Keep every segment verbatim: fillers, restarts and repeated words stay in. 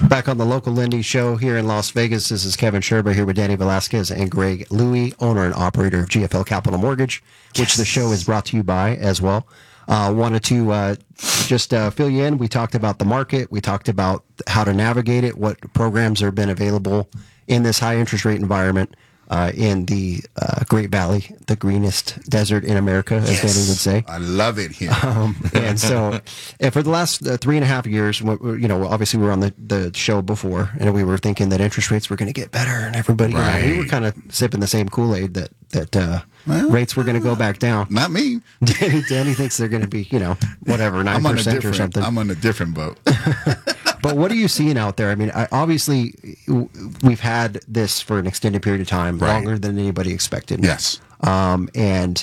Back on the Local Lending Show here in Las Vegas, this is Kevin Sherber here with Danny Velasquez and Greg Louie, owner and operator of G F L Capital Mortgage, which yes. the show is brought to you by as well. Uh, wanted to uh, just uh, fill you in. We talked about the market. We talked about how to navigate it, what programs have been available in this high interest rate environment. Uh, in the uh, Great Valley, the greenest desert in America, as yes. Danny would say. I love it here. Um, and so, and for the last uh, three and a half years, you know, obviously we were on the, the show before, and we were thinking that interest rates were going to get better, and everybody, right. you know, we were kind of sipping the same Kool-Aid that that uh, well, rates were going to go back down. Not me. Danny, Danny thinks they're going to be, you know, whatever, nine percent or something. I'm on a different boat. But what are you seeing out there? I mean, I, obviously, we've had this for an extended period of time, right. longer than anybody expected. Yes. Um, and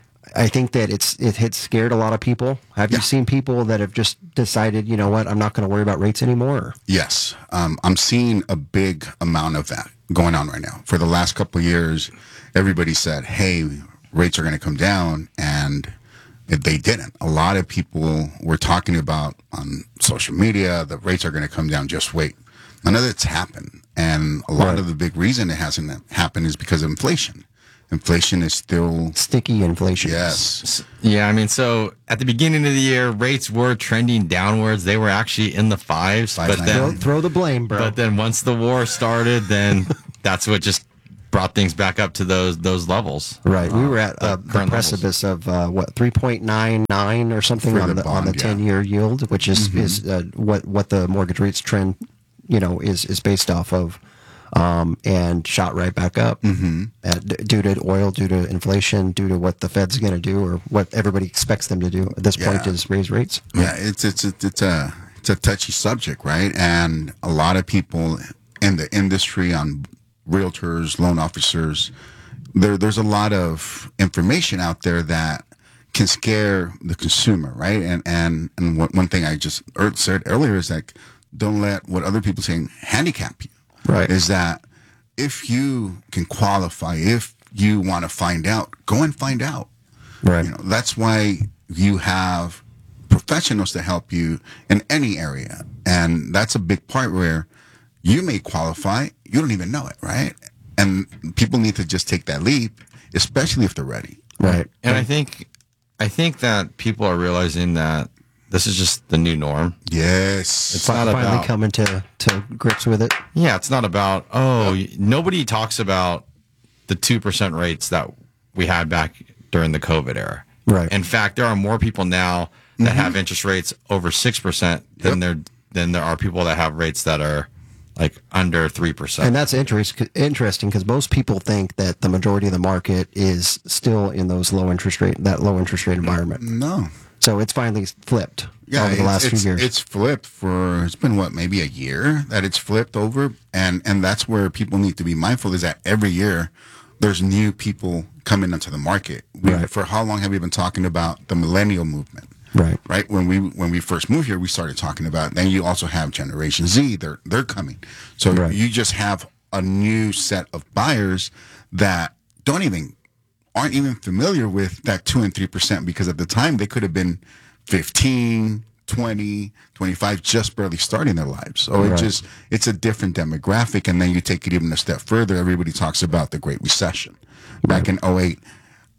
I think that it's it had scared a lot of people. Have yeah. you seen people that have just decided, you know what, I'm not going to worry about rates anymore? Yes. Um, I'm seeing a big amount of that going on right now. For the last couple of years, everybody said, hey, rates are going to come down, and they didn't. A lot of people were talking about on social media, the rates are going to come down, just wait. None of that's happened. And a lot right. of the big reason it hasn't happened is because of inflation. Inflation is still... Sticky inflation. Yes. Yeah, I mean, so at the beginning of the year, rates were trending downwards. They were actually in the fives. Five but nine. then, throw, throw the blame, bro. But then once the war started, then that's what just brought things back up to those those levels. Right. We were at uh, the precipice levels. of uh, what three point nine nine or something For on the, the bond, on the yeah. ten-year yield, which is mm-hmm. is uh, what what the mortgage rates trend, you know, is is based off of, um, and shot right back up mm-hmm. at, due to oil, due to inflation, due to what the Fed's going to do or what everybody expects them to do at this yeah. point is raise rates. Yeah, it's it's it's, it's a it's a touchy subject, right? And a lot of people in the industry, on realtors, loan officers, there there's a lot of information out there that can scare the consumer, right? And and and what, one thing I just said earlier is like, don't let what other people saying handicap you. Right. Is that if you can qualify, if you want to find out, go and find out. Right. You know, that's why you have professionals to help you in any area, and that's a big part where you may qualify, you don't even know it, right? And people need to just take that leap, especially if they're ready. Right. And I think I think that people are realizing that this is just the new norm. Yes. It's F- not finally about, coming to, to grips with it. Yeah, it's not about, oh, yeah. nobody talks about the two percent rates that we had back during the COVID era. Right. In fact, there are more people now that mm-hmm. have interest rates over six percent than, yep. there, than there are people that have rates that are like under three percent. And that's interest, interesting because most people think that the majority of the market is still in those low interest rate, that low interest rate environment. No. So it's finally flipped yeah, over the last it's, few years. It's flipped for, it's been what, maybe a year that it's flipped over. And, and that's where people need to be mindful is that every year there's new people coming into the market. We, right. For how long have we been talking about the millennial movement? Right. Right. When we when we first moved here, we started talking about. Then you also have Generation Z. They're they're coming. So right. you just have a new set of buyers that don't even aren't even familiar with that two and three percent because at the time they could have been fifteen, twenty, twenty-five, just barely starting their lives. So right. it just it's a different demographic. And then you take it even a step further. Everybody talks about the Great Recession back right. in oh eight.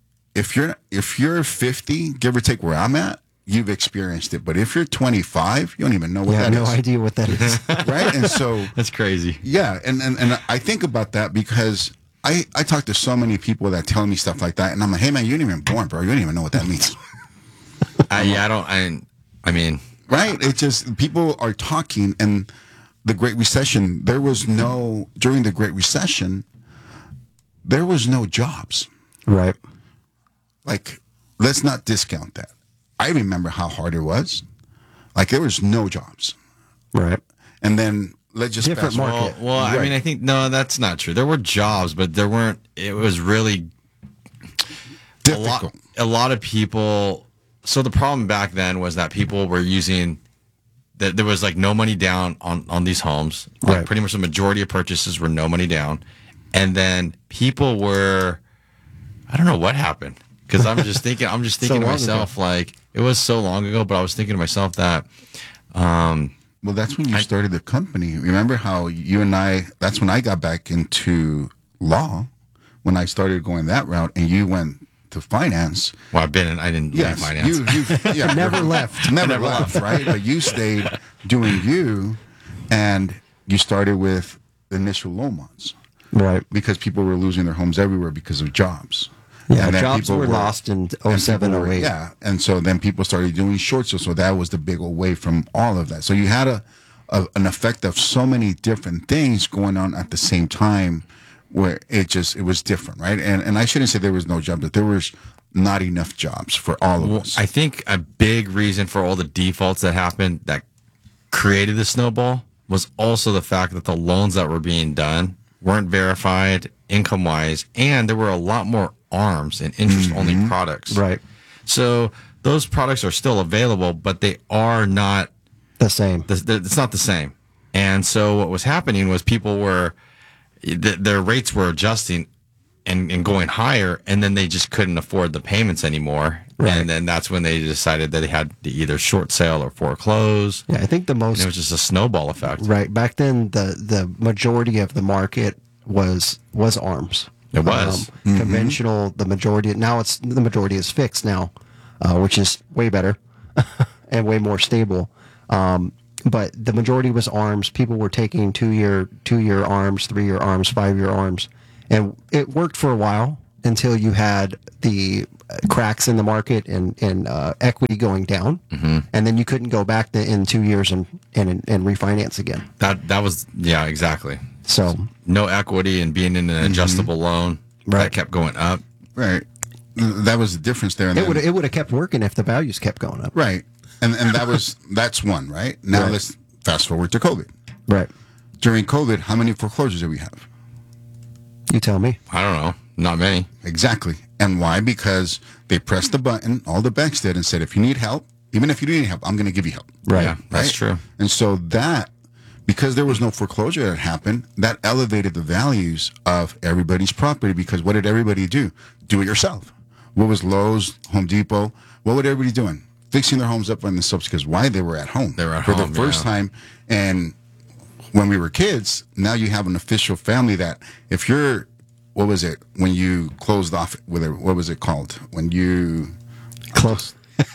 If you're if you're fifty, give or take where I'm at, you've experienced it. But if you're twenty-five, you don't even know what yeah, that no is. no idea what that is. Right? And so... That's crazy. Yeah, and, and, and I think about that because I, I talk to so many people that tell me stuff like that, and I'm like, hey, man, you ain't even born, bro. You don't even know what that means. uh, yeah, I don't... I, I mean... Right? It's just, people are talking, and the Great Recession, there was no... During the Great Recession, there was no jobs. Right. Like, let's not discount that. I remember how hard it was. Like, there was no jobs. Right. And then, let's just different fast market. Well, well right. I mean, I think, no, that's not true. There were jobs, but there weren't, it was really difficult. A lot, a lot of people, so the problem back then was that people were using, that there was like no money down on, on these homes. Like right. pretty much the majority of purchases were no money down. And then people were, I don't know what happened. Because I'm just thinking, I'm just thinking so to myself, ago. like, it was so long ago, but I was thinking to myself that, um, Well, that's when you started the company. Remember how you and I, that's when I got back into law, when I started going that route, and you went to finance. Well, I've been in, I didn't Yes, leave finance. you, you yeah, Never left. Never, Never left, right? But you stayed doing you, and you started with the initial loan months Right. because people were losing their homes everywhere because of jobs. Yeah, And then jobs people were, lost in oh and seven, people were- oh eight. Yeah, and so then people started doing short sales. So that was the big away from all of that. So you had a, a an effect of so many different things going on at the same time, where it just it was different, right? And and I shouldn't say there was no job, but there was not enough jobs for all of Well, us. I think a big reason for all the defaults that happened that created the snowball was also the fact that the loans that were being done weren't verified income wise, and there were a lot more ARMs and interest only products. Right. So those products are still available, but they are not, The same. the, the, it's not the same. And so what was happening was people were, th- their rates were adjusting and, and going higher, and then they just couldn't afford the payments anymore. Right. And then that's when they decided that they had to either short sale or foreclose. Yeah, I think the And most it was just a snowball effect. right back then the the majority of the market was was arms. It was. um, conventional. The majority now it's the majority is fixed now, uh, which is way better and way more stable. Um, but the majority was arms. People were taking two year two year arms, three year arms, five year arms, and it worked for a while until you had the cracks in the market and, and uh, equity going down, and then you couldn't go back to, in two years and, and and refinance again. That that was yeah, exactly. So No equity and being in an adjustable loan Right. that kept going up. Right. That was the difference there. And it then- would it would have kept working if the values kept going up. right. And and that was that's one, right? Now Right. let's fast forward to COVID. Right. During COVID, how many foreclosures did we have? You tell me. I don't know, not many. Exactly. And why? Because they pressed the button, all the banks did, and said, if you need help, even if you need help, I'm going to give you help. Right. Yeah, that's Right? true. And so that, because there was no foreclosure that happened, that elevated the values of everybody's property. Because what did everybody do? Do it yourself. What was Lowe's, Home Depot? What would everybody doing? Fixing their homes up on the slopes because why? They were at home. They were at for home, the first yeah. time. And when we were kids, now you have an official family that if you're, what was it? When you closed off, with a, what was it called? When you Close.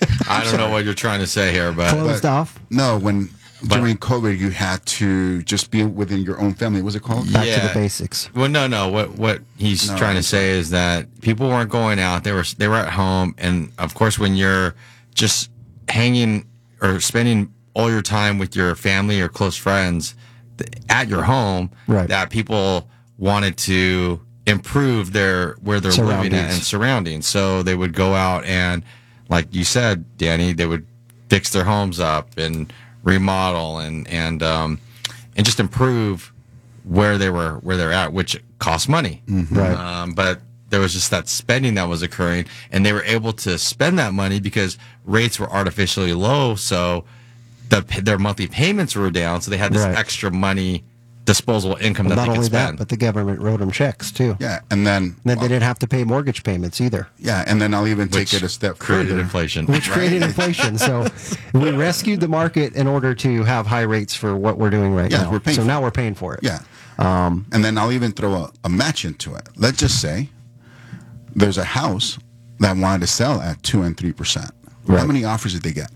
I don't know what you're trying to say here, but Closed off. No, when But- during COVID you had to just be within your own family. What was it called? Back to Yeah. the basics. Well, no, no. What what he's No, trying to I'm say is that people weren't going out; they were they were at home, and of course, when you're just hanging or spending all your time with your family or close friends th- at your home, Right. that people wanted to improve their where they're living at Surroundings. and surroundings. So they would go out and, like you said, Danny, they would fix their homes up and remodel and and um, and just improve where they were where they're at, which costs money. Right. Um, but there was just that spending that was occurring, and they were able to spend that money because rates were artificially low. So the their monthly payments were down, so they had this Right. extra money, disposable income Well, that not they could only spend. that, but the government wrote them checks too. Yeah, and then And then they didn't have to pay mortgage payments either, yeah, and then I'll even which take it a step created further. inflation. which created inflation. So we rescued the market in order to have high rates for what we're doing right Yeah, now. we're paying so for now we're paying for it. Yeah, um, and then I'll even throw a, a match into it. Let's just say there's a house that wanted to sell at two and three percent. How Right. many offers did they get?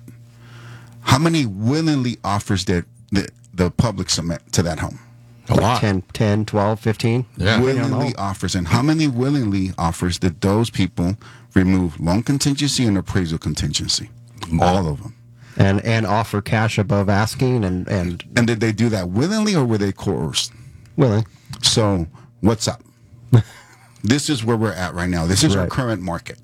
How many willingly offers did the, the public submit to that home? a lot. ten, ten, twelve, fifteen. Yeah. Willingly offers, and how many willingly offers did those people remove loan contingency and appraisal contingency? All of them. And and offer cash above asking and, and And did they do that willingly or were they coerced? willing. So what's up? This is where we're at right now. This is our Right. current market.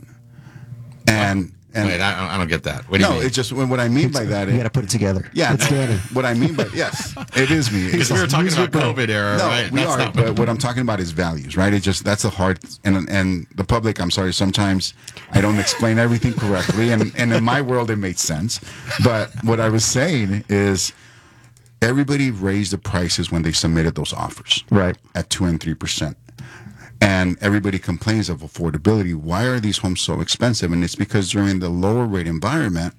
And and Wait, I, I don't get that. What do you no, mean? it's just what I mean by that You is got to put it together. yeah, It's no, Danny. what I mean by yes, it is me. It's Because we were talking use your about brain. COVID era, no, right? we That's are. not- But what I'm talking about is values, right? It just that's a hard and and the public. I'm sorry. Sometimes I don't explain everything correctly, and and in my world it made sense. But what I was saying is, everybody raised the prices when they submitted those offers, Right. at two and three percent. And everybody complains of affordability. Why are these homes so expensive? And it's because during the lower rate environment,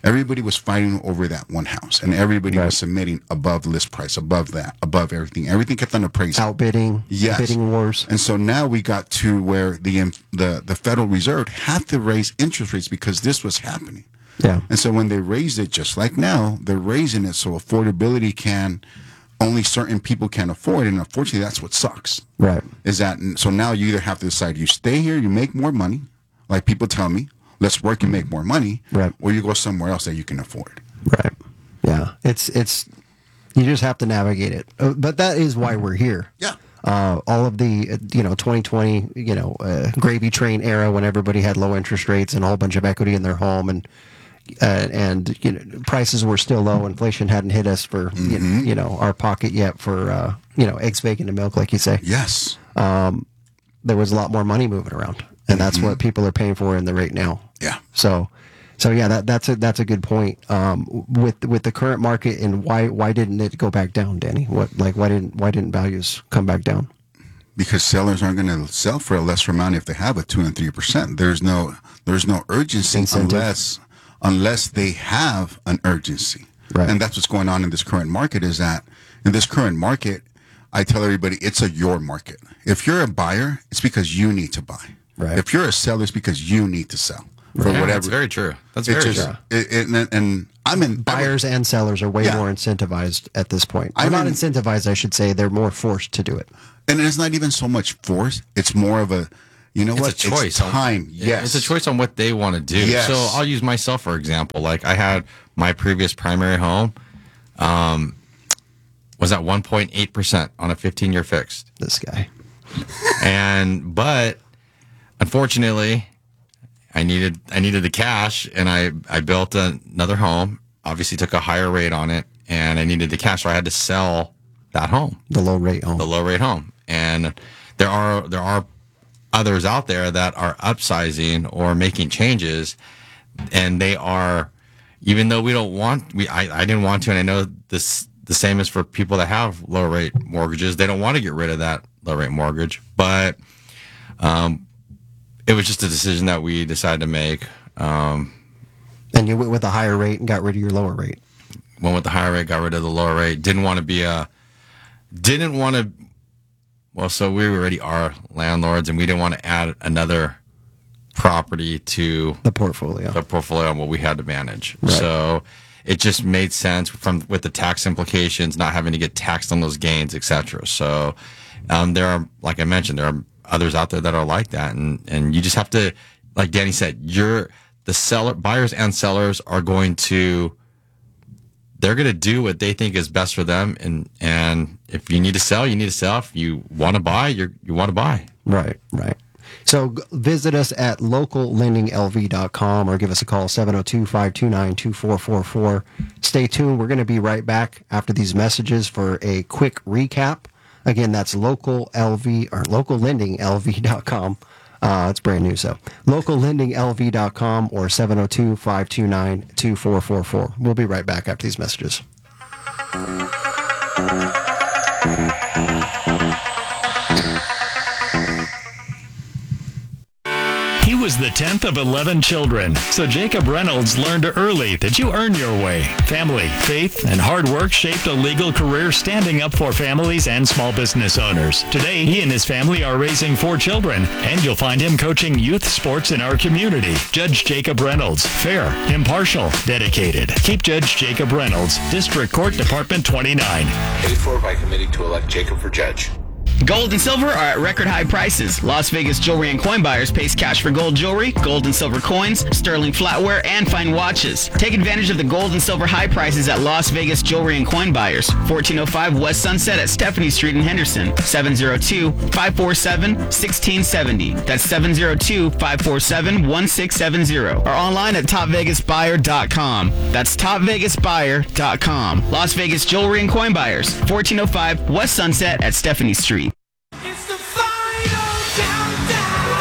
Everybody was fighting over that one house, and everybody Right. was submitting above list price, above that, above everything. Everything kept on appraising. Outbidding, Yes. bidding wars. And so now we got to where the inf- the the Federal Reserve had to raise interest rates because this was happening. Yeah. And so when they raised it, just like now, they're raising it so affordability can only certain people can afford, and unfortunately, that's what sucks. Right. Is that so now you either have to decide you stay here, you make more money, like people tell me, let's work and make more money, Right. or you go somewhere else that you can afford. Right. Yeah. It's it's you just have to navigate it. Uh, But that is why we're here. Yeah. Uh, all of the uh, you know twenty twenty you know uh, gravy train era when everybody had low interest rates and a whole bunch of equity in their home and uh, and you know prices were still low. Inflation hadn't hit us for you, know, you know our pocket yet for uh, you know eggs, bacon, and milk, like you say. Yes. There was a lot more money moving around, and that's what people are paying for in the rate now. Yeah. So, so yeah, that that's a that's a good point. Um, with with the current market, and why why didn't it go back down, Danny? What like why didn't why didn't values come back down? Because sellers aren't going to sell for a lesser amount if they have a two and three percent. There's no there's no urgency Incentive. unless unless they have an urgency. Right. And that's what's going on in this current market. Is that in this current market, I tell everybody it's a your market. If you're a buyer, it's because you need to buy. Right. If you're a seller, it's because you need to sell for Yeah, whatever. that's very true. That's It very just true. it, it, and, and I'm in Buyers and sellers are way Yeah. more incentivized at this point. I Or not mean- incentivized, I should say. They're more forced to do it. And it's not even so much force. It's more of a, you know It's what? a choice. It's time. Yeah, Yes. It's a choice on what they want to do. Yes. So I'll use myself for example. Like I had my previous primary home um, was at one point eight percent on a fifteen year fixed. This guy. And but unfortunately I needed I needed the cash and I, I built another home, obviously took a higher rate on it, and I needed the cash, so I had to sell that home. The low rate home. The low rate home. And there are there are others out there that are upsizing or making changes, and they are, even though we don't want we I, I didn't want to, and I know this the same is for people that have low rate mortgages. They don't want to get rid of that low rate mortgage, but um it was just a decision that we decided to make. Um And you went with a higher rate and got rid of your lower rate. went with the higher rate, got rid of the lower rate. Didn't want to be a, didn't want to, well, so we already are landlords, and we didn't want to add another property to The portfolio. the portfolio and what we had to manage. Right. So it just made sense from with the tax implications, not having to get taxed on those gains, et cetera. So um, there are, like I mentioned, there are others out there that are like that, and and you just have to, like Danny said, you're the seller, buyers and sellers are going to. They're going to do what they think is best for them, and and if you need to sell, you need to sell. If you want to buy, you you want to buy. Right, right. So g- visit us at local lending L V dot com or give us a call, seven oh two, five two nine, two four four four. Stay tuned. We're going to be right back after these messages for a quick recap. Again, that's local L V or local lending L V dot com. Uh, it's brand new, so local lending L V dot com or seven oh two, five two nine, two four four four. We'll be right back after these messages. He was the tenth of eleven children, so Jacob Reynolds learned early that you earn your way. Family, faith, and hard work shaped a legal career standing up for families and small business owners. Today, he and his family are raising four children, and you'll find him coaching youth sports in our community. Judge Jacob Reynolds, fair, impartial, dedicated. Keep Judge Jacob Reynolds, District Court Department twenty-nine. Paid for by committee to elect Jacob for judge. Gold and silver are at record high prices. Las Vegas Jewelry and Coin Buyers pays cash for gold jewelry, gold and silver coins, sterling flatware, and fine watches. Take advantage of the gold and silver high prices at Las Vegas Jewelry and Coin Buyers, fourteen oh five West Sunset at Stephanie Street in Henderson, seven oh two, five four seven, one six seven oh. That's seven oh two, five four seven, one six seven oh. Or online at top vegas buyer dot com. That's top vegas buyer dot com. Las Vegas Jewelry and Coin Buyers, fourteen oh five West Sunset at Stephanie Street. It's the final countdown.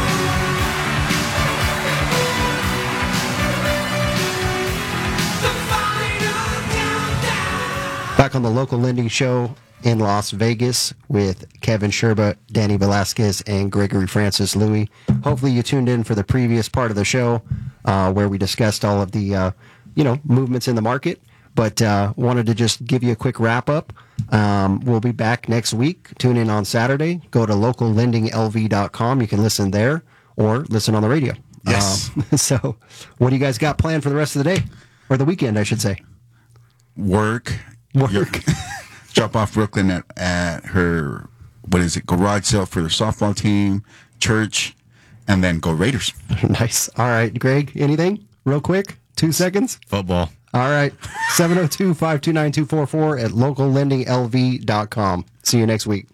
The final countdown. Back on the local lending show in Las Vegas with Kevin Sherba, Danny Velasquez, and Gregory Francis Louie. Hopefully you tuned in for the previous part of the show uh, where we discussed all of the uh, you know, movements in the market. But uh, wanted to just give you a quick wrap up. Um, we'll be back next week. Tune in on Saturday. Go to local lending l v dot com. You can listen there or listen on the radio. Yes. Um, so, what do you guys got planned for the rest of the day? Or the weekend, I should say. Work. Work. Your- drop off Brooklyn at, at her, what is it, garage sale for the softball team, church, and then go Raiders. Nice. All right, Greg, anything? Real quick? Two seconds? Football. All right. seven oh two, five two nine, two four four at local lending l v dot com. See you next week.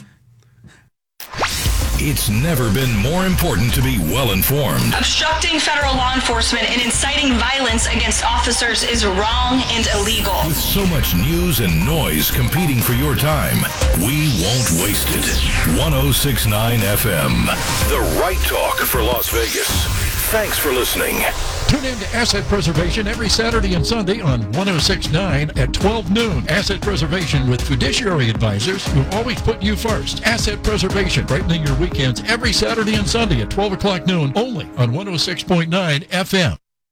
It's never been more important to be well informed. Obstructing federal law enforcement and inciting violence against officers is wrong and illegal. With so much news and noise competing for your time, we won't waste it. one oh six point nine F M, the right talk for Las Vegas. Thanks for listening. Tune in to Asset Preservation every Saturday and Sunday on one oh six point nine at twelve noon. Asset Preservation with fiduciary advisors who always put you first. Asset Preservation, brightening your weekends every Saturday and Sunday at twelve o'clock noon, only on one oh six point nine F M.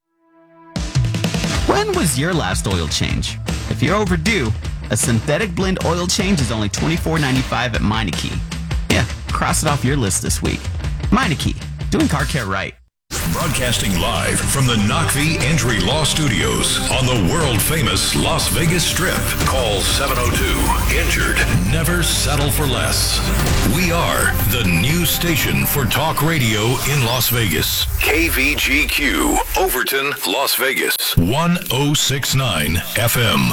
When was your last oil change? If you're overdue, a synthetic blend oil change is only twenty-four ninety-five at Meineke. Yeah, cross it off your list this week. Meineke, doing car care right. Broadcasting live from the Knockvie Entry Law Studios on the world-famous Las Vegas Strip. Call seven oh two, injured. Never settle for less. We are the news station for talk radio in Las Vegas. K V G Q, Overton, Las Vegas. one oh six point nine F M.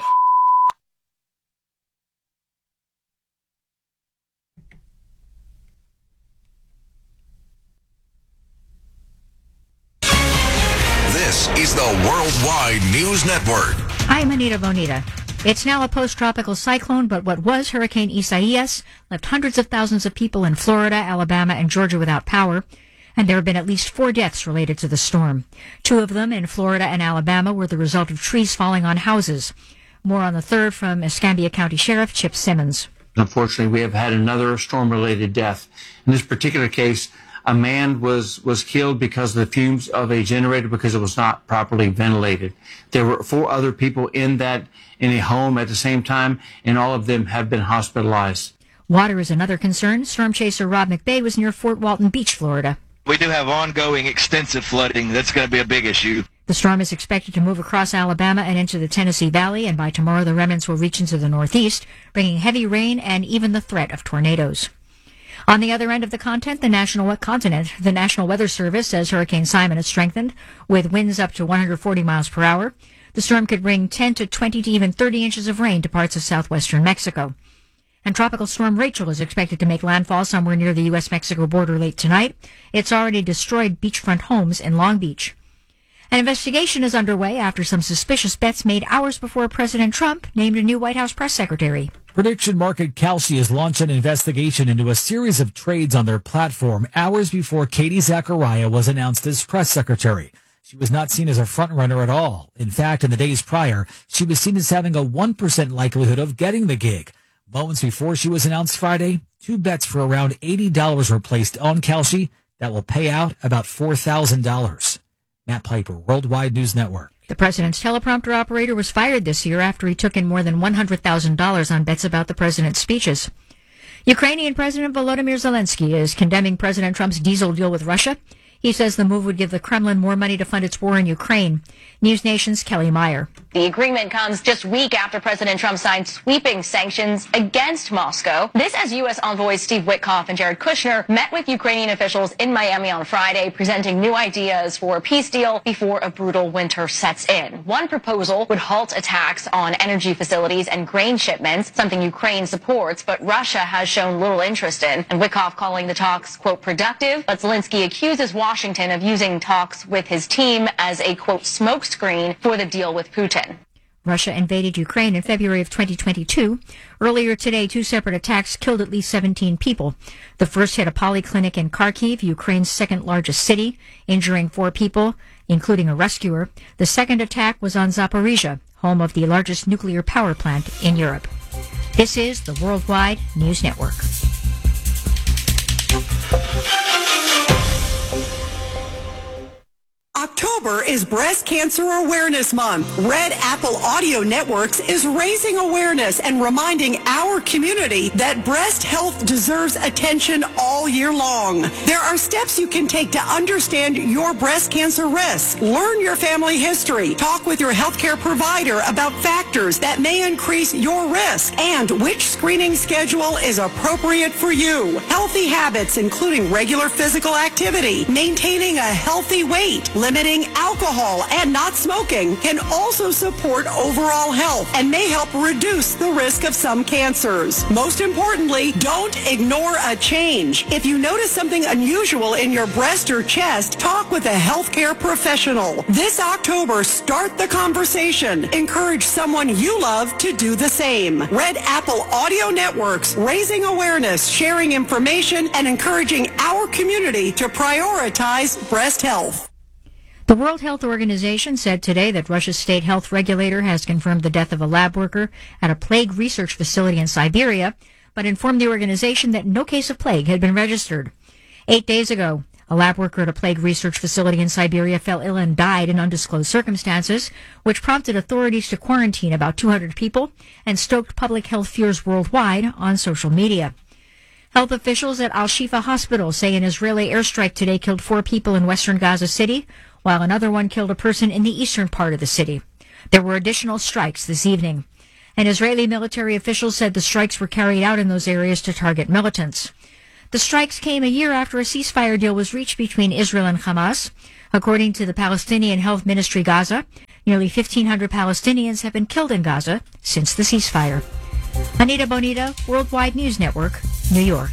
This is the Worldwide News Network. I'm Anita Bonita. It's now a post-tropical cyclone, but what was Hurricane Isaias left hundreds of thousands of people in Florida, Alabama, and Georgia without power, and there have been at least four deaths related to the storm. Two of them in Florida and Alabama were the result of trees falling on houses. More on the third from Escambia County Sheriff Chip Simmons. Unfortunately, we have had another storm-related death. In this particular case, a man was, was killed because of the fumes of a generator because it was not properly ventilated. There were four other people in that, in a home at the same time, and all of them have been hospitalized. Water is another concern. Storm chaser Rob McBay was near Fort Walton Beach, Florida. We do have ongoing extensive flooding. That's going to be a big issue. The storm is expected to move across Alabama and into the Tennessee Valley, and by tomorrow the remnants will reach into the northeast, bringing heavy rain and even the threat of tornadoes. On the other end of the continent, the national continent, the National Weather Service says Hurricane Simon has strengthened with winds up to one hundred forty miles per hour. The storm could bring ten to twenty to even thirty inches of rain to parts of southwestern Mexico. And Tropical Storm Rachel is expected to make landfall somewhere near the U S Mexico border late tonight. It's already destroyed beachfront homes in Long Beach. An investigation is underway after some suspicious bets made hours before President Trump named a new White House press secretary. Prediction market Kalshi has launched an investigation into a series of trades on their platform hours before Katie Zachariah was announced as press secretary. She was not seen as a frontrunner at all. In fact, in the days prior, she was seen as having a one percent likelihood of getting the gig. Moments before she was announced Friday, two bets for around eighty dollars were placed on Kalshi that will pay out about four thousand dollars. Matt Piper, Worldwide News Network. The president's teleprompter operator was fired this year after he took in more than one hundred thousand dollars on bets about the president's speeches. Ukrainian President Volodymyr Zelensky is condemning President Trump's diesel deal with Russia. He says the move would give the Kremlin more money to fund its war in Ukraine. News Nation's Kelly Meyer. The agreement comes just a week after President Trump signed sweeping sanctions against Moscow. This as U S envoys Steve Witkoff and Jared Kushner met with Ukrainian officials in Miami on Friday, presenting new ideas for a peace deal before a brutal winter sets in. One proposal would halt attacks on energy facilities and grain shipments, something Ukraine supports, but Russia has shown little interest in. And Witkoff calling the talks, quote, productive, but Zelensky accuses Washington of using talks with his team as a, quote, smokescreen for the deal with Putin. Russia invaded Ukraine in February of twenty twenty-two. Earlier today, two separate attacks killed at least seventeen people. The first hit a polyclinic in Kharkiv, Ukraine's second largest city, injuring four people, including a rescuer. The second attack was on Zaporizhia, home of the largest nuclear power plant in Europe. This is the Worldwide News Network. October October is Breast Cancer Awareness Month. Red Apple Audio Networks is raising awareness and reminding our community that breast health deserves attention all year long. There are steps you can take to understand your breast cancer risks. Learn your family history. Talk with your healthcare provider about factors that may increase your risk and which screening schedule is appropriate for you. Healthy habits, including regular physical activity, maintaining a healthy weight, limiting alcohol, and not smoking can also support overall health and may help reduce the risk of some cancers. Most importantly, don't ignore a change. If you notice something unusual in your breast or chest, talk with a healthcare professional. This October, start the conversation. Encourage someone you love to do the same. Red Apple Audio Networks, raising awareness, sharing information, and encouraging our community to prioritize breast health. The World Health Organization said today that Russia's state health regulator has confirmed the death of a lab worker at a plague research facility in Siberia, but informed the organization that no case of plague had been registered. Eight days ago, a lab worker at a plague research facility in Siberia fell ill and died in undisclosed circumstances, which prompted authorities to quarantine about two hundred people and stoked public health fears worldwide on social media. Health officials at Al-Shifa Hospital say an Israeli airstrike today killed four people in western Gaza City, while another one killed a person in the eastern part of the city. There were additional strikes this evening. An Israeli military official said the strikes were carried out in those areas to target militants. The strikes came a year after a ceasefire deal was reached between Israel and Hamas. According to the Palestinian Health Ministry Gaza, nearly fifteen hundred Palestinians have been killed in Gaza since the ceasefire. Anita Bonita, Worldwide News Network, New York.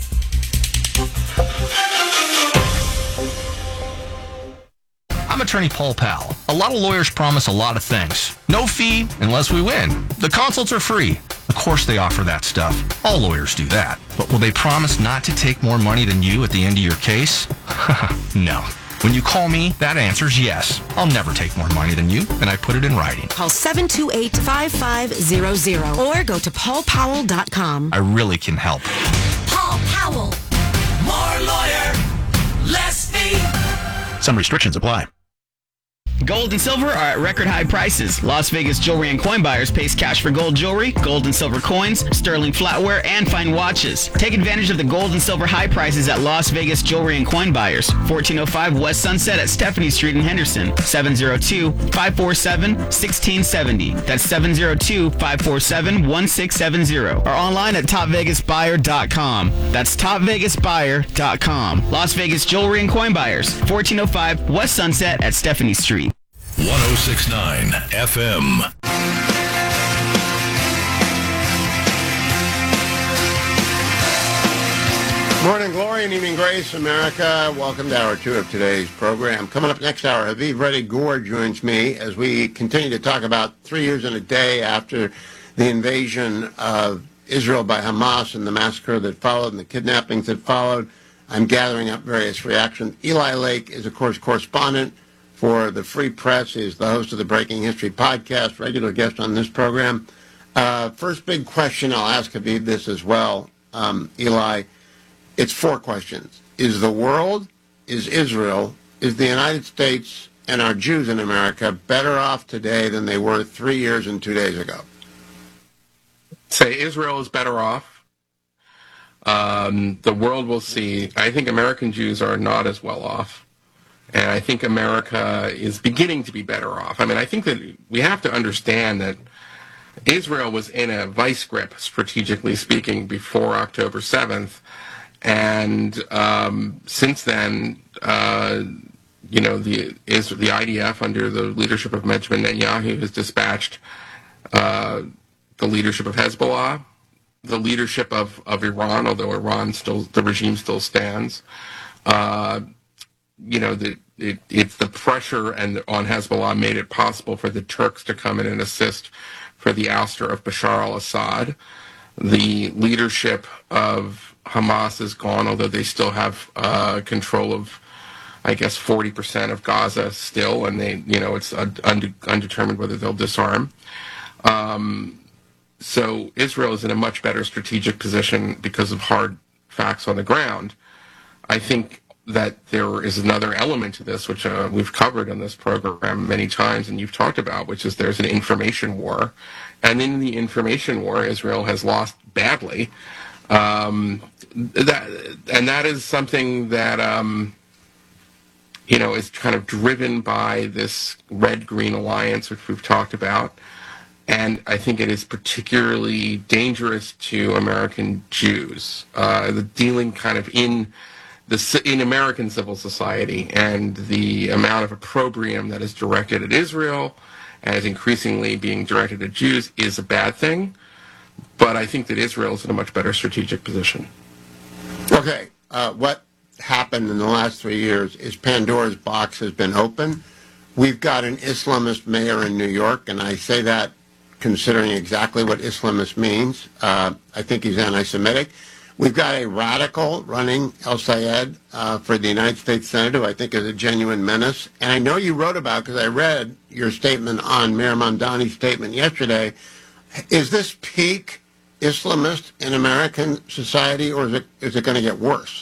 I'm attorney Paul Powell. A lot of lawyers promise a lot of things. No fee unless we win. The consults are free. Of course they offer that stuff. All lawyers do that. But will they promise not to take more money than you at the end of your case? No. When you call me, that answer's yes. I'll never take more money than you, and I put it in writing. Call seven two eight, five five zero zero or go to paul powell dot com. I really can help. Paul Powell. More lawyer, less fee. Some restrictions apply. Gold and silver are at record high prices. Las Vegas jewelry and coin buyers pays cash for gold jewelry, gold and silver coins, sterling flatware, and fine watches. Take advantage of the gold and silver high prices at Las Vegas jewelry and coin buyers. fourteen oh five West Sunset at Stephanie Street in Henderson. seven oh two, five four seven, one six seven oh. That's seven oh two, five four seven, one six seven oh. Or online at top vegas buyer dot com. That's top vegas buyer dot com. Las Vegas jewelry and coin buyers. fourteen oh five West Sunset at Stephanie Street. one oh six point nine F M. Morning glory and evening grace, America. Welcome to hour two of today's program. Coming up next hour, Aviv Reddy Gore joins me as we continue to talk about three years and a day after the invasion of Israel by Hamas and the massacre that followed and the kidnappings that followed. I'm gathering up various reactions. Eli Lake is, of course, correspondent for the Free Press. He is the host of the Breaking History podcast, regular guest on this program. Uh, first big question, I'll ask Aviv this as well, um, Eli. It's four questions. Is the world, is Israel, is the United States, and our Jews in America better off today than they were three years and two days ago? Say Israel is better off. Um, the world will see. I think American Jews are not as well off. And I think America is beginning to be better off. I mean, I think that we have to understand that Israel was in a vice grip, strategically speaking, before October seventh. And um, since then, uh, you know, the is the I D F under the leadership of Benjamin Netanyahu has dispatched uh, the leadership of Hezbollah, the leadership of, of Iran, although Iran still, the regime still stands. Uh, you know, the, it, it's the pressure and on Hezbollah made it possible for the Turks to come in and assist for the ouster of Bashar al-Assad. The leadership of Hamas is gone, although they still have uh, control of, I guess, forty percent of Gaza still, and they, you know, it's und- undetermined whether they'll disarm. Um, so Israel is in a much better strategic position because of hard facts on the ground. I think that there is another element to this, which uh, we've covered on this program many times and you've talked about, which is there's an information war. And in the information war, Israel has lost badly. Um, that, and that is something that, um, you know, is kind of driven by this red-green alliance, which we've talked about. And I think it is particularly dangerous to American Jews, uh, the dealing kind of in the in American civil society, and the amount of opprobrium that is directed at Israel and is increasingly being directed at Jews is a bad thing. But I think that Israel is in a much better strategic position. Okay, uh, what happened in the last three years is Pandora's box has been open. We've got an Islamist mayor in New York, and I say that considering exactly what Islamist means. Uh, I think he's anti-Semitic. We've got a radical running El-Sayed uh, for the United States Senate, who I think is a genuine menace. And I know you wrote about, because I read your statement on Mayor Mamdani's statement yesterday. Is this peak Islamist in American society, or is it is it going to get worse?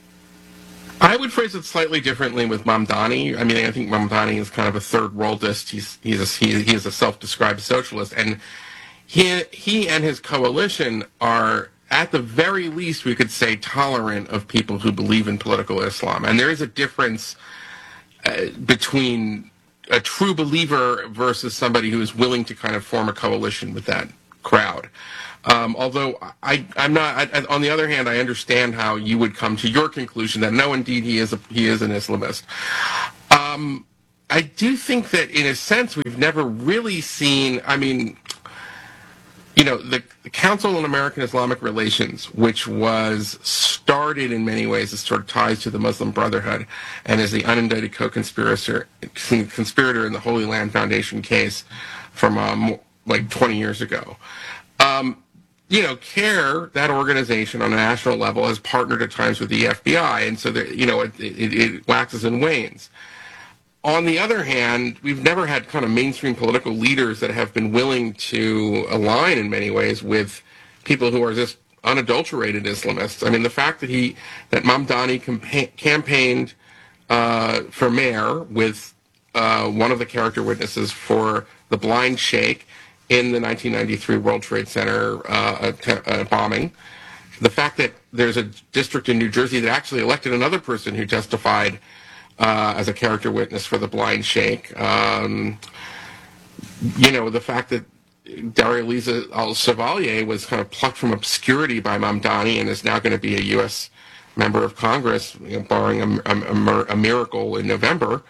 I would phrase it slightly differently with Mamdani. I mean, I think Mamdani is kind of a third worldist. He's he's a, he, he is a self-described socialist, and he he and his coalition are, at the very least, we could say, tolerant of people who believe in political Islam. And there is a difference uh, between a true believer versus somebody who is willing to kind of form a coalition with that crowd. Um, although I, I'm not. I, on the other hand, I understand how you would come to your conclusion that no, indeed, he is a, he is an Islamist. Um, I do think that, in a sense, we've never really seen. I mean, you know, the, the Council on American Islamic Relations, which was started in many ways as sort of ties to the Muslim Brotherhood, and is the unindicted co-conspirator conspirator in the Holy Land Foundation case from um, like twenty years ago. Um, You know, CARE, that organization on a national level, has partnered at times with the F B I, and so, there, you know, it, it, it waxes and wanes. On the other hand, we've never had kind of mainstream political leaders that have been willing to align in many ways with people who are just unadulterated Islamists. I mean, the fact that he, that Mamdani campa- campaigned uh, for mayor with uh, one of the character witnesses for the Blind Sheikh in the nineteen ninety-three World Trade Center uh, uh, bombing. The fact that there's a district in New Jersey that actually elected another person who testified uh, as a character witness for the Blind Sheikh. Um, you know, the fact that Daria Lisa Al-Chevalier was kind of plucked from obscurity by Mamdani and is now going to be a U S member of Congress, you know, barring a, a, a miracle in November.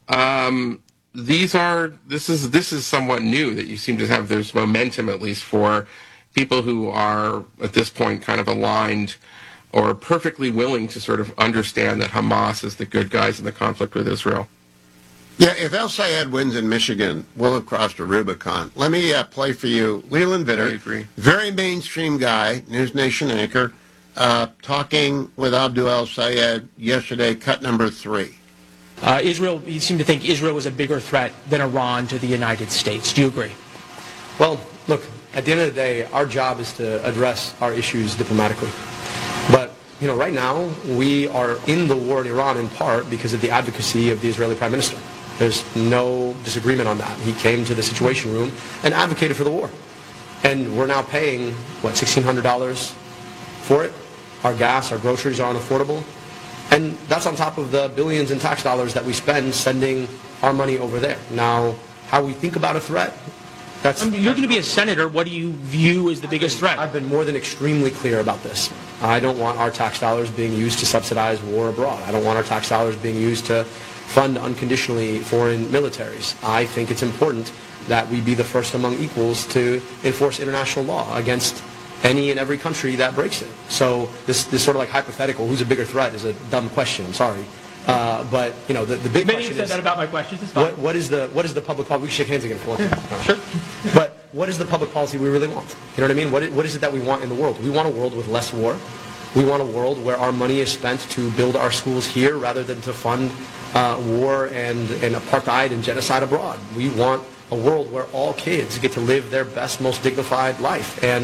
Um, These are this is this is somewhat new, that you seem to have there's momentum, at least, for people who are at this point kind of aligned or perfectly willing to sort of understand that Hamas is the good guys in the conflict with Israel. Yeah, if El-Sayed wins in Michigan, we'll have crossed a Rubicon. Let me uh, play for you Leland Vitter, very mainstream guy, News Nation anchor, uh, talking with Abdul El-Sayed yesterday, cut number three. Uh, Israel, you seem to think Israel was a bigger threat than Iran to the United States. Do you agree? Well, look, at the end of the day, our job is to address our issues diplomatically. But, you know, right now, we are in the war in Iran in part because of the advocacy of the Israeli Prime Minister. There's no disagreement on that. He came to the Situation Room and advocated for the war. And we're now paying, what, sixteen hundred dollars for it? Our gas, our groceries are unaffordable. And that's on top of the billions in tax dollars that we spend sending our money over there. Now, how we think about a threat, that's... I mean, you're going to be a senator. What do you view as the biggest threat? I've been more than extremely clear about this. I don't want our tax dollars being used to subsidize war abroad. I don't want our tax dollars being used to fund unconditionally foreign militaries. I think it's important that we be the first among equals to enforce international law against any and every country that breaks it. So this this sort of like hypothetical, who's a bigger threat, is a dumb question. I'm sorry, uh, but you know the, the big Many question have said is that about my questions. It's fine. what, what is the what is the public policy? We can shake hands again if you want. Sure. But what is the public policy we really want? You know what I mean? What is, what is it that we want in the world? We want a world with less war. We want a world where our money is spent to build our schools here rather than to fund uh, war and, and apartheid and genocide abroad. We want a world where all kids get to live their best, most dignified life. And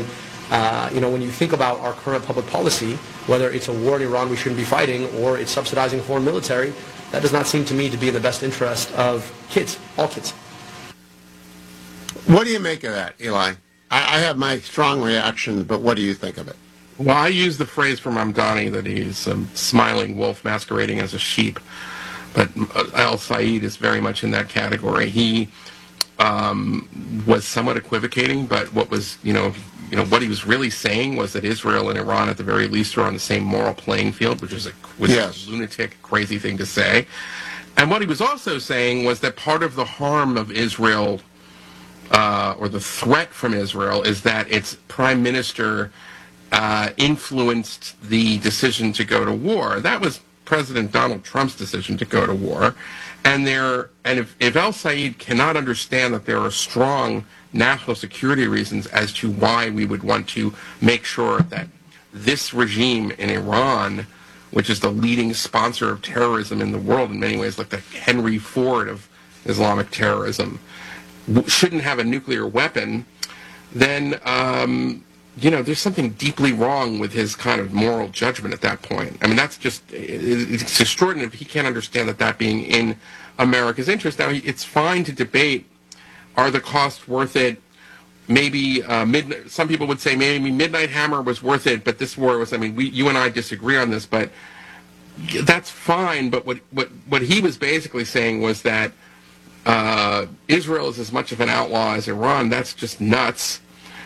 Uh, you know, when you think about our current public policy, whether it's a war in Iran we shouldn't be fighting or it's subsidizing foreign military, that does not seem to me to be in the best interest of kids, all kids. What do you make of that, Eli? I, I have my strong reactions, but what do you think of it? Well, I use the phrase from Mamdani that he's a smiling wolf masquerading as a sheep, but Al Said is very much in that category. He um, was somewhat equivocating, but what was, you know, you know, what he was really saying was that Israel and Iran, at the very least, are on the same moral playing field, which is a, which yes. is a lunatic, crazy thing to say. And what he was also saying was that part of the harm of Israel, uh, or the threat from Israel, is that its prime minister uh, influenced the decision to go to war. That was President Donald Trump's decision to go to war. And there, and if, if Al Said cannot understand that there are strong national security reasons as to why we would want to make sure that this regime in Iran, which is the leading sponsor of terrorism in the world in many ways, like the Henry Ford of Islamic terrorism, shouldn't have a nuclear weapon, then, um, you know, there's something deeply wrong with his kind of moral judgment at that point. I mean, that's just, it's extraordinary if he can't understand that that being in America's interest. Now, it's fine to debate, are the costs worth it? Maybe uh, mid, some people would say maybe Midnight Hammer was worth it, but this war was, I mean, we, you and I disagree on this, but that's fine. But what, what, what he was basically saying was that uh, Israel is as much of an outlaw as Iran. That's just nuts.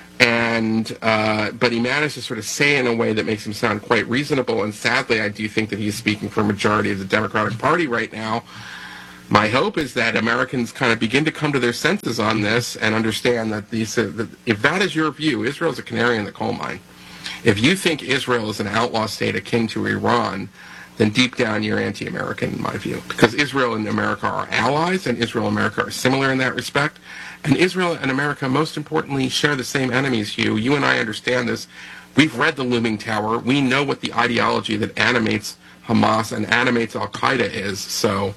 And uh, but he managed to sort of say it in a way that makes him sound quite reasonable. And sadly, I do think that he's speaking for a majority of the Democratic Party right now. My hope is that Americans kind of begin to come to their senses on this and understand that these, uh, that if that is your view, Israel is a canary in the coal mine. If you think Israel is an outlaw state akin to Iran, then deep down you're anti-American in my view. Because Israel and America are allies, and Israel and America are similar in that respect. And Israel and America, most importantly, share the same enemies, Hugh. You and I understand this. We've read The Looming Tower. We know what the ideology that animates Hamas and animates Al-Qaeda is. So...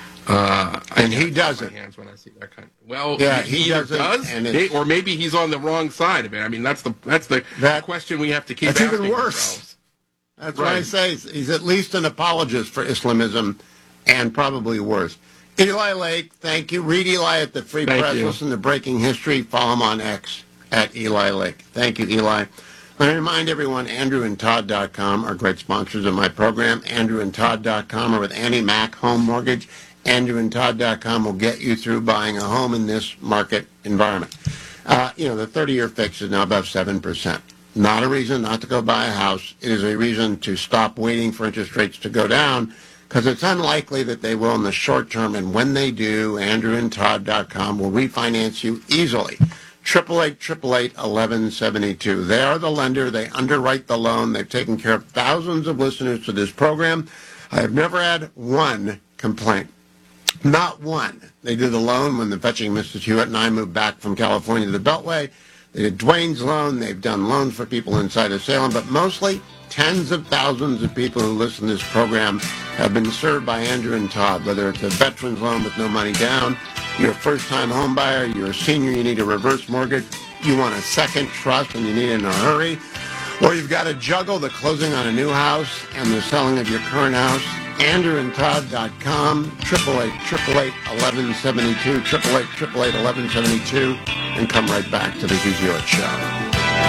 Uh, and he doesn't. Hands when I see that kind of, well, yeah, he, he, he either does, and may, or maybe he's on the wrong side of it. I mean, that's the that's the that, question we have to keep that's asking even worse. ourselves. That's right. what I say. He's at least an apologist for Islamism, and probably worse. Eli Lake, thank you. Read Eli at the Free Thank Press. you. Listen to Breaking History. Follow him on X at Eli Lake. Thank you, Eli. Let me remind everyone, andrew and todd dot com are great sponsors of my program. andrew and todd dot com are with Annie Mac Home Mortgage. andrew and todd dot com will get you through buying a home in this market environment. Uh, you know, the thirty-year fix is now above seven percent. Not a reason not to go buy a house. It is a reason to stop waiting for interest rates to go down, because it's unlikely that they will in the short term. And when they do, andrew and todd dot com will refinance you easily. triple eight, triple eight, eleven seventy-two. They are the lender. They underwrite the loan. They've taken care of thousands of listeners to this program. I have never had one complaint. Not one. They did the loan when the fetching Missus Hewitt and I moved back from California to the Beltway. They did Dwayne's loan. They've done loans for people inside of Salem, but mostly tens of thousands of people who listen to this program have been served by Andrew and Todd, whether it's a veteran's loan with no money down, you're a first-time home buyer, you're a senior, you need a reverse mortgage, you want a second trust and you need it in a hurry, or you've got to juggle the closing on a new house and the selling of your current house. andrew and todd dot com, triple eight, triple eight, eleven seventy-two, triple eight, triple eight, eleven seventy-two, and come right back to the Hugh Hewitt Show.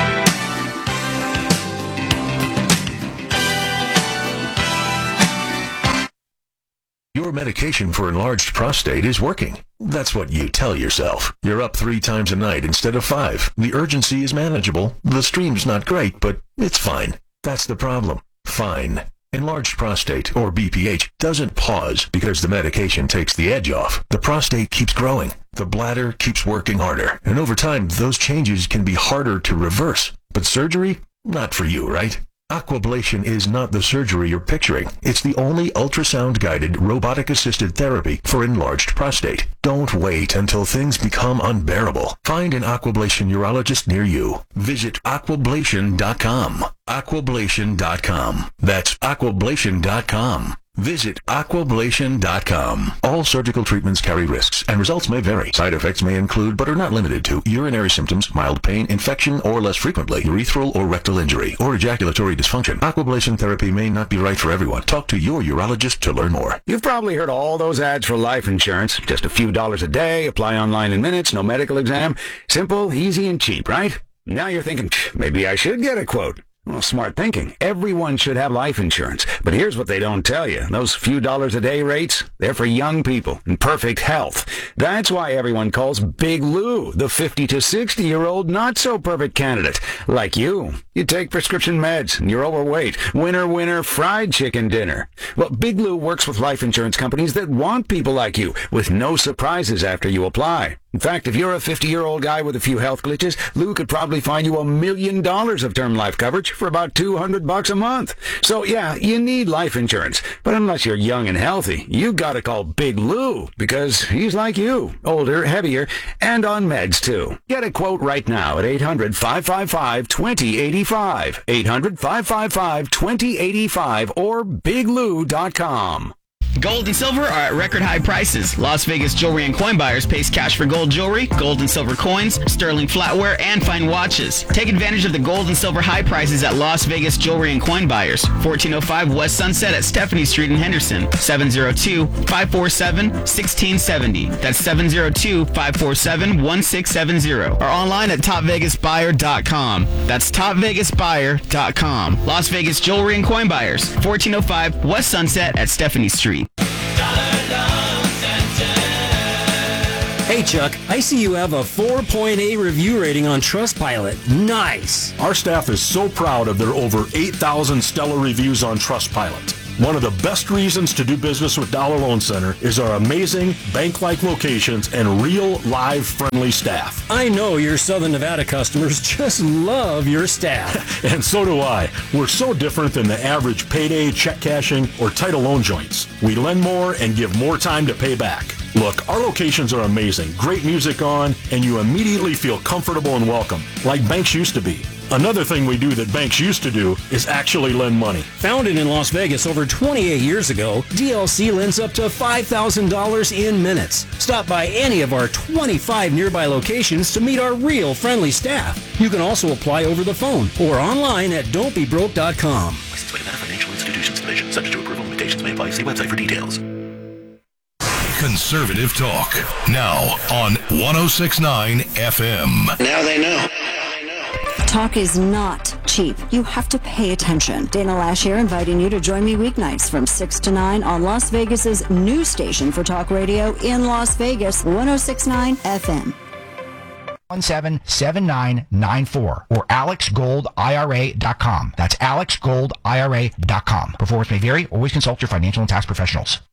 Your medication for enlarged prostate is working. That's what you tell yourself. You're up three times a night instead of five. The urgency is manageable. The stream's not great, but it's fine. That's the problem. Fine. Enlarged prostate, or B P H, doesn't pause because the medication takes the edge off. The prostate keeps growing. The bladder keeps working harder. And over time, those changes can be harder to reverse. But surgery? Not for you, right? Aquablation is not the surgery you're picturing. It's the only ultrasound-guided, robotic-assisted therapy for enlarged prostate. Don't wait until things become unbearable. Find an Aquablation urologist near you. Visit aquablation dot com. aquablation dot com. That's aquablation dot com. Visit aquablation dot com. All surgical treatments carry risks, and results may vary. Side effects may include, but are not limited to, urinary symptoms, mild pain, infection, or less frequently, urethral or rectal injury, or ejaculatory dysfunction. Aquablation therapy may not be right for everyone. Talk to your urologist to learn more. You've probably heard all those ads for life insurance. Just a few dollars a day, apply online in minutes, no medical exam. Simple, easy, and cheap, right? Now you're thinking, maybe I should get a quote. Well, smart thinking. Everyone should have life insurance. But here's what they don't tell you. Those few dollars a day rates, they're for young people in perfect health. That's why everyone calls Big Lou the fifty to sixty-year-old not-so-perfect candidate. Like you. You take prescription meds, and you're overweight. Winner, winner, fried chicken dinner. Well, Big Lou works with life insurance companies that want people like you, with no surprises after you apply. In fact, if you're a fifty-year-old guy with a few health glitches, Lou could probably find you a million dollars of term life coverage for about two hundred bucks a month. So yeah, you need life insurance. But unless you're young and healthy, you gotta call Big Lou, because he's like you. Older, heavier, and on meds too. Get a quote right now at eight hundred, five five five, two zero eight five. eight hundred, five five five, two zero eight five or big lou dot com. Gold and silver are at record high prices. Las Vegas Jewelry and Coin Buyers pays cash for gold jewelry, gold and silver coins, sterling flatware, and fine watches. Take advantage of the gold and silver high prices at Las Vegas Jewelry and Coin Buyers. fourteen oh five West Sunset at Stephanie Street in Henderson. seven oh two, five four seven, one six seven oh. That's seven oh two, five four seven, one six seven oh. Or online at top vegas buyer dot com. That's top vegas buyer dot com. Las Vegas Jewelry and Coin Buyers. fourteen oh five West Sunset at Stephanie Street. Hey Chuck, I see you have a four point eight review rating on Trustpilot. Nice! Our staff is so proud of their over eight thousand stellar reviews on Trustpilot. One of the best reasons to do business with Dollar Loan Center is our amazing bank-like locations and real, live, friendly staff. I know your Southern Nevada customers just love your staff. And so do I. We're so different than the average payday, check cashing, or title loan joints. We lend more and give more time to pay back. Look, our locations are amazing, great music on, and you immediately feel comfortable and welcome, like banks used to be. Another thing we do that banks used to do is actually lend money. Founded in Las Vegas over twenty-eight years ago, D L C lends up to five thousand dollars in minutes. Stop by any of our twenty-five nearby locations to meet our real friendly staff. You can also apply over the phone or online at don't be broke dot com. Licensed by Nevada Financial Institutions Division. Subject to approval. Limitations may apply. See website for details. Conservative talk. Now on one oh six point nine F M. Now they know. Talk is not cheap. You have to pay attention. Dana Lash here, inviting you to join me weeknights from six to nine on Las Vegas's new station for talk radio in Las Vegas, one oh six point nine F M. one seven seven nine nine four or alex gold I R A dot com. That's alex gold I R A dot com. Performance may vary. Always consult your financial and tax professionals.